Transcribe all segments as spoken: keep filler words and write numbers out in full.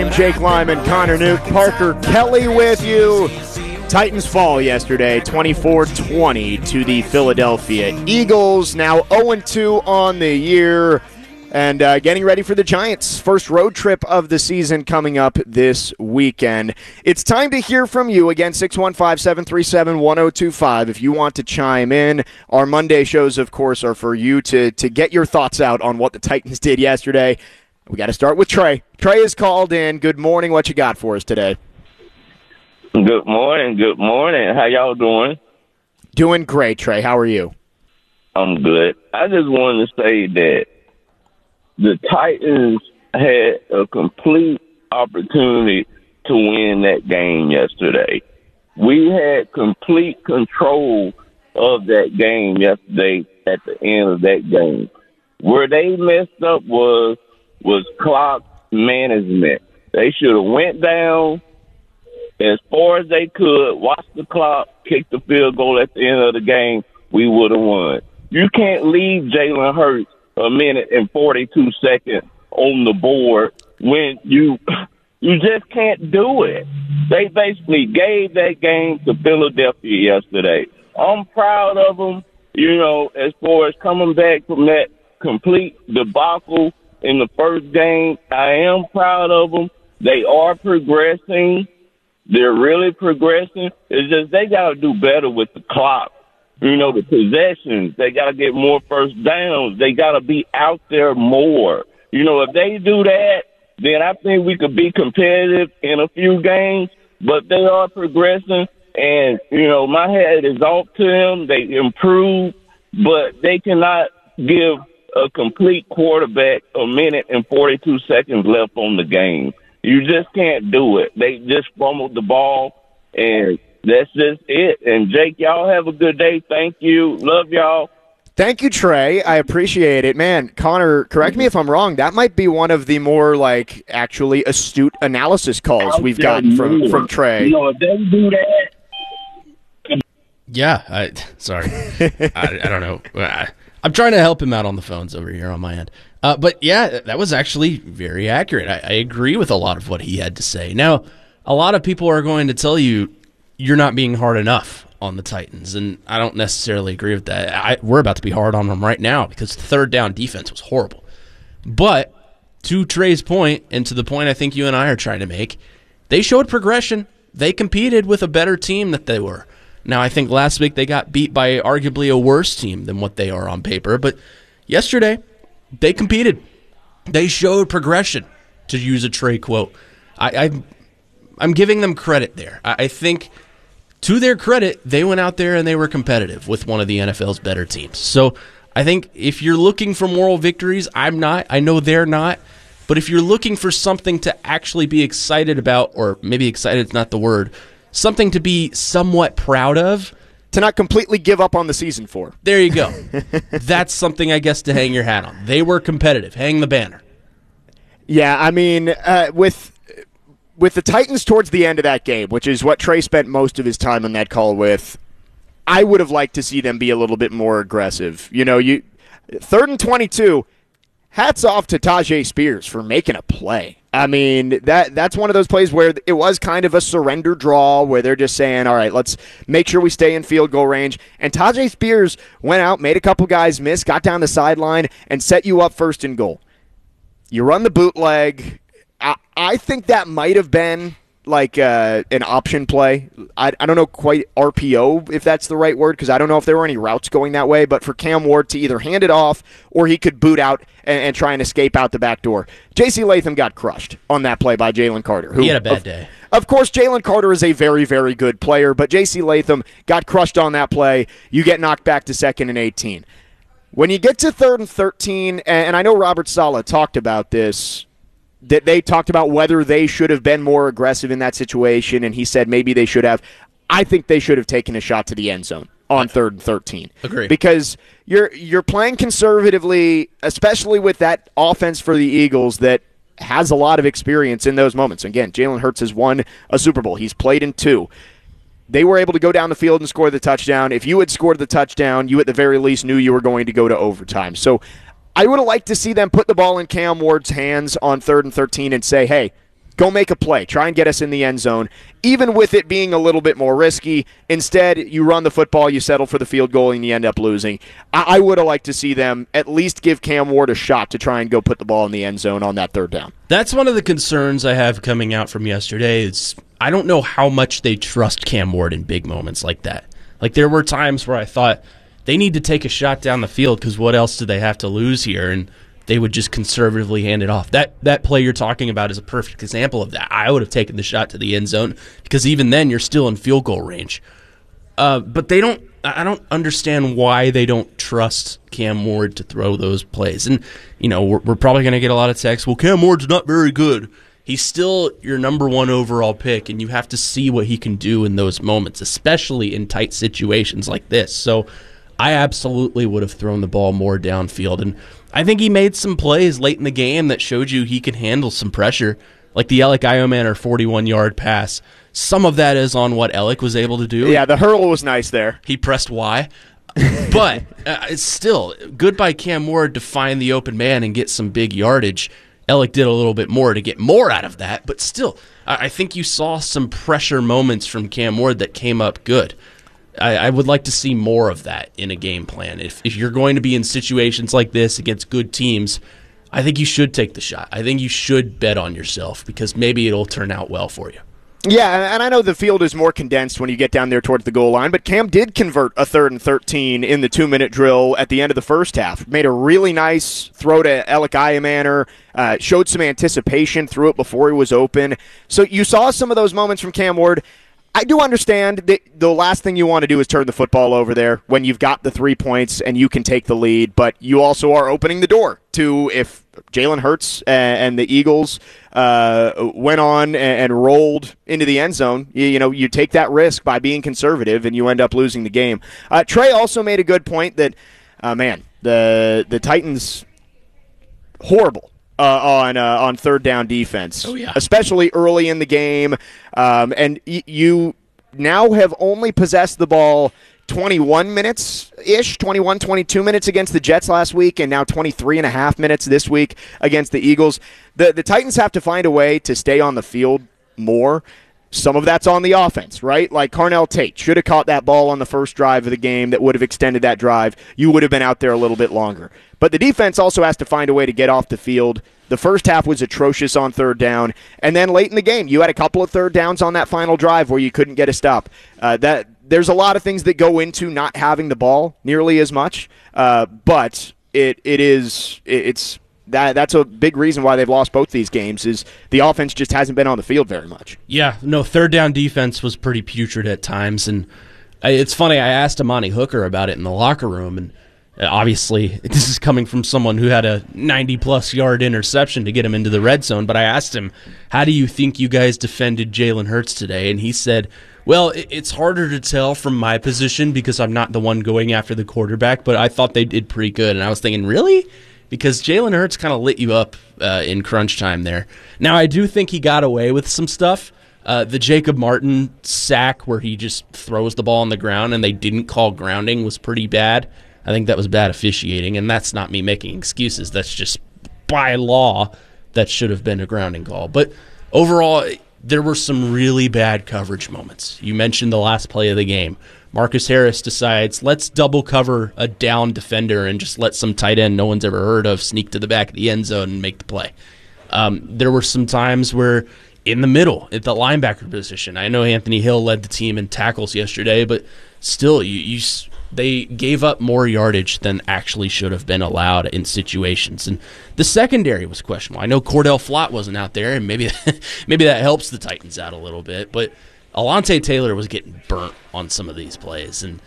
game. Jake Lyman, Connor Newt, Parker Kelly with you. Titans fall yesterday, twenty-four twenty to the Philadelphia Eagles. Now oh and two on the year. And uh, getting ready for the Giants' first road trip of the season coming up this weekend. It's time to hear from you. Again, six one five, seven three seven, one oh two five if you want to chime in. Our Monday shows, of course, are for you to, to get your thoughts out on what the Titans did yesterday. We got to start with Trey. Trey is called in. Good morning. What you got for us today? Good morning. Good morning. How y'all doing? Doing great, Trey. How are you? I'm good. I just wanted to say that the Titans had a complete opportunity to win that game yesterday. We had complete control of that game yesterday at the end of that game. Where they messed up was was clock management. They should have went down as far as they could, watched the clock, kicked the field goal at the end of the game, we would have won. You can't leave Jalen Hurts a minute and forty-two seconds on the board when you you just can't do it. They basically gave that game to Philadelphia yesterday. I'm proud of them, you know, as far as coming back from that complete debacle in the first game. I am proud of them. They are progressing. They're really progressing. It's just they got to do better with the clock. You know, the possessions, they got to get more first downs. They got to be out there more. You know, if they do that, then I think we could be competitive in a few games. But they are progressing, and, you know, my hat is off to them. They improve, but they cannot give a complete quarterback a minute and forty-two seconds left on the game. You just can't do it. They just fumbled the ball, and that's just it. And, Jake, y'all have a good day. Thank you. Love y'all. Thank you, Trey. I appreciate it. Man, Connor, correct me if I'm wrong. That might be one of the more, like, actually astute analysis calls we've gotten from, from Trey. You know, if they do that. Yeah. I, sorry. I, I don't know. I, I'm trying to help him out on the phones over here on my end. Uh, but, yeah, that was actually very accurate. I, I agree with a lot of what he had to say. Now, a lot of people are going to tell you, you're not being hard enough on the Titans, and I don't necessarily agree with that. I, we're about to be hard on them right now because the third down defense was horrible. But to Trey's point, and to the point I think you and I are trying to make, they showed progression. They competed with a better team that they were. Now, I think last week they got beat by arguably a worse team than what they are on paper, but yesterday they competed. They showed progression, to use a Trey quote. I, I, I'm giving them credit there. I, I think – to their credit, they went out there and they were competitive with one of the N F L's better teams. So I think if you're looking for moral victories, I'm not. I know they're not. But if you're looking for something to actually be excited about, or maybe excited is not the word, something to be somewhat proud of. To not completely give up on the season for. There you go. That's something, I guess, to hang your hat on. They were competitive. Hang the banner. Yeah, I mean, uh, with... With the Titans towards the end of that game, which is what Trey spent most of his time on that call with, I would have liked to see them be a little bit more aggressive. You know, you third and twenty-two, hats off to Tyjae Spears for making a play. I mean, that that's one of those plays where it was kind of a surrender draw where they're just saying, all right, let's make sure we stay in field goal range. And Tyjae Spears went out, made a couple guys miss, got down the sideline, and set you up first and goal. You run the bootleg. I, I think that might have been like uh, an option play. I, I don't know quite R P O if that's the right word because I don't know if there were any routes going that way, but for Cam Ward to either hand it off or he could boot out and, and try and escape out the back door. J C Latham got crushed on that play by Jalen Carter. Who, he had a bad of, day. Of course, Jalen Carter is a very, very good player, but J C Latham got crushed on that play. You get knocked back to second and eighteen. When you get to third and thirteen, and I know Robert Saleh talked about this, that they talked about whether they should have been more aggressive in that situation, and he said maybe they should have. I think they should have taken a shot to the end zone on third and thirteen. Agree. Because you're you're playing conservatively, especially with that offense for the Eagles that has a lot of experience in those moments. Again, Jalen Hurts has won a Super Bowl. He's played in two. They were able to go down the field and score the touchdown. If you had scored the touchdown, you at the very least knew you were going to go to overtime. So I would have liked to see them put the ball in Cam Ward's hands on third and thirteen and say, hey, Go make a play. Try and get us in the end zone. Even with it being a little bit more risky, instead you run the football, you settle for the field goal, and you end up losing. I, I would have liked to see them at least give Cam Ward a shot to try and go put the ball in the end zone on that third down. That's one of the concerns I have coming out from yesterday. Is I don't know how much they trust Cam Ward in big moments like that. Like there were times where I thought they need to take a shot down the field because what else do they have to lose here? And they would just conservatively hand it off. That that play you're talking about is a perfect example of that. I would have taken the shot to the end zone because even then you're still in field goal range. Uh, but they don't. I don't understand why they don't trust Cam Ward to throw those plays. And you know we're, we're probably going to get a lot of texts. Well, Cam Ward's not very good. He's still your number one overall pick, and you have to see what he can do in those moments, especially in tight situations like this. So I absolutely would have thrown the ball more downfield. And I think he made some plays late in the game that showed you he can handle some pressure, like the Alec Iomanner forty-one-yard pass. Some of that is on what Alec was able to do. Yeah, the hurl was nice there. He pressed Y. But uh, it's still good by Cam Ward to find the open man and get some big yardage. Alec did a little bit more to get more out of that, but still, I think you saw some pressure moments from Cam Ward that came up good. I, I would like to see more of that in a game plan. If if you're going to be in situations like this against good teams, I think you should take the shot. I think you should bet on yourself because maybe it'll turn out well for you. Yeah, and I know the field is more condensed when you get down there towards the goal line, but Cam did convert a third and thirteen in the two-minute drill at the end of the first half. Made a really nice throw to Alec Iomanner, uh, showed some anticipation, threw it before he was open. So you saw some of those moments from Cam Ward. I do understand that the last thing you want to do is turn the football over there when you've got the three points and you can take the lead, but you also are opening the door to if Jalen Hurts and the Eagles uh, went on and rolled into the end zone, you, you know, you take that risk by being conservative and you end up losing the game. Uh, Trey also made a good point that, uh, man, the the Titans, horrible. Uh, on uh, on third down defense, oh, yeah. especially early in the game, um, and y- you now have only possessed the ball twenty-one minutes-ish, twenty-one, twenty-two minutes against the Jets last week, and now twenty-three and a half minutes this week against the Eagles. The, the Titans have to find a way to stay on the field more. Some of that's on the offense, right? Like Carnell Tate should have caught that ball on the first drive of the game that would have extended that drive. You would have been out there a little bit longer. But the defense also has to find a way to get off the field. The first half was atrocious on third down. And then late in the game, you had a couple of third downs on that final drive where you couldn't get a stop. Uh, that there's a lot of things that go into not having the ball nearly as much. Uh, but it it is it, it's that that's a big reason why they've lost both these games is the offense just hasn't been on the field very much. Yeah, no, third down defense was pretty putrid at times. And it's funny, I asked Amani Hooker about it in the locker room, and obviously, this is coming from someone who had a ninety-plus yard interception to get him into the red zone, but I asked him, how do you think you guys defended Jalen Hurts today? And he said, well, it's harder to tell from my position because I'm not the one going after the quarterback, but I thought they did pretty good. And I was thinking, really? Because Jalen Hurts kind of lit you up uh, in crunch time there. Now, I do think he got away with some stuff. Uh, the Jacob Martin sack where he just throws the ball on the ground and they didn't call grounding was pretty bad. I think that was bad officiating, and that's not me making excuses. That's just by law that should have been a grounding call. But overall, there were some really bad coverage moments. You mentioned the last play of the game. Marcus Harris decides, let's double cover a down defender and just let some tight end no one's ever heard of sneak to the back of the end zone and make the play. Um, there were some times where in the middle, at the linebacker position, I know Anthony Hill led the team in tackles yesterday, but still, you, you they gave up more yardage than actually should have been allowed in situations. And the secondary was questionable. I know Cordell Flott wasn't out there, and maybe maybe that helps the Titans out a little bit, but Alontae Taylor was getting burnt on some of these plays. And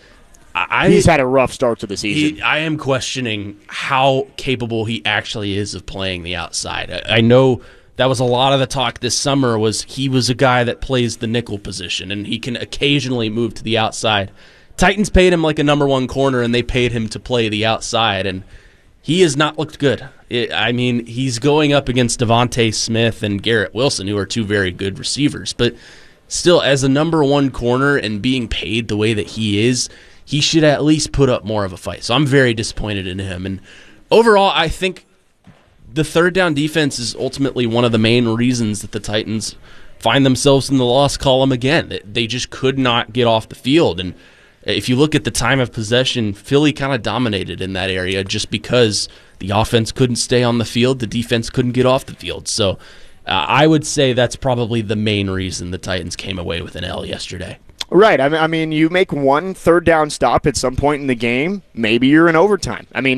I, He's had a rough start to the season. He, I am questioning how capable he actually is of playing the outside. I, I know that was a lot of the talk this summer was he was a guy that plays the nickel position, and he can occasionally move to the outside. Titans paid him like a number one corner, and they paid him to play the outside, and he has not looked good. It, I mean, he's going up against Devontae Smith and Garrett Wilson, who are two very good receivers, but still, as a number one corner and being paid the way that he is, he should at least put up more of a fight. So I'm very disappointed in him. And overall, I think the third down defense is ultimately one of the main reasons that the Titans find themselves in the loss column again. They just could not get off the field. And if you look at the time of possession, Philly kind of dominated in that area just because the offense couldn't stay on the field, the defense couldn't get off the field. So uh, I would say that's probably the main reason the Titans came away with an L yesterday. Right. I mean, I mean, you make one third down stop at some point in the game, maybe you're in overtime. I mean,